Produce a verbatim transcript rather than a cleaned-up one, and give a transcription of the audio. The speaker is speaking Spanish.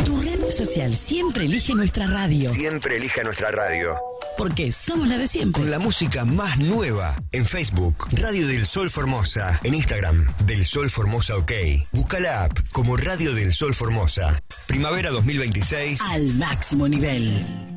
Tu red social siempre elige nuestra radio. Siempre elija nuestra radio. Porque somos la de siempre. Con la música más nueva. En Facebook, Radio del Sol Formosa. En Instagram, Del Sol Formosa OK. Busca la app como Radio del Sol Formosa. Primavera dos mil veintiséis. Al máximo nivel.